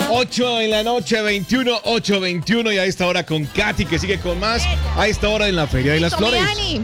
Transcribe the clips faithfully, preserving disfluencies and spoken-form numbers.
ocho en la noche, veintiuno, ocho veintiuno, y a esta hora con Katy, que sigue con más. A esta hora en la Feria de las Flores. Dani,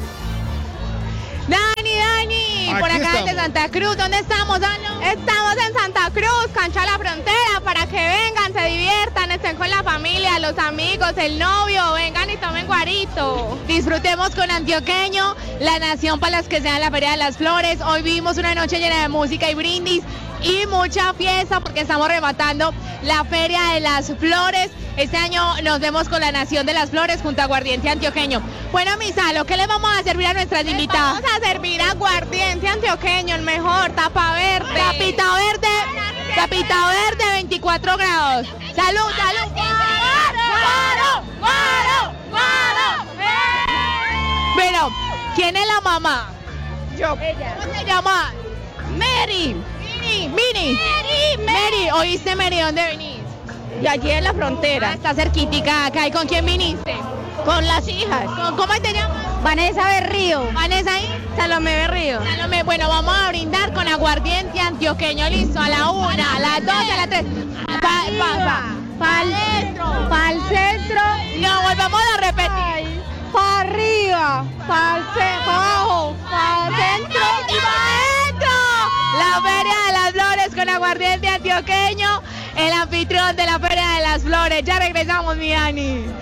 Dani, Dani, Aquí por acá estamos. desde Santa Cruz. ¿Dónde estamos, Dano? Estamos en Santa Cruz, Cancha La Frontera, para que vengan, se diviertan, estén con la familia, los amigos, el novio, vengan y tomen guarito. Disfrutemos con Antioqueño, la nación para las que sean la Feria de las Flores. Hoy vivimos una noche llena de música y brindis y mucha fiesta porque estamos rematando la Feria de las Flores. Este año nos vemos con la Nación de las Flores junto a Aguardiente Antioqueño. Bueno, Misalo, ¿qué le vamos a servir a nuestras invitadas? Vamos a servir aguardiente antioqueño, el mejor, tapa verde. Tapita verde, tapita verde, veinticuatro grados. Salud, salud. ¡Guaro! ¡Guaro! ¡Guaro! Bueno, ¿quién es la mamá? Yo. ¿Cómo se llama? Mary. Mini, Mini. Mary, Mary, ¿oíste, Mary? ¿Dónde venís? Y allí en la Ah, frontera, está cerquitica acá. ¿Y con quién viniste? con las hijas. ¿Con- ¿Cómo te llamas? Vanessa Berrío. ¿Vanessa ahí? Salomé Berrío. Salomé, bueno, vamos a brindar con aguardiente antioqueño, listo, a la una, a las dos, a las tres. Pa, pa, pa. Pa'l centro. Pa'l centro. No, volvamos a repetir. Para arriba. Para abajo. Para centro. ¡Y pa' adentro! La Feria de las Flores con aguardiente antioqueño, el anfitrión de la Feria de las Flores. Ya regresamos, mi Dani.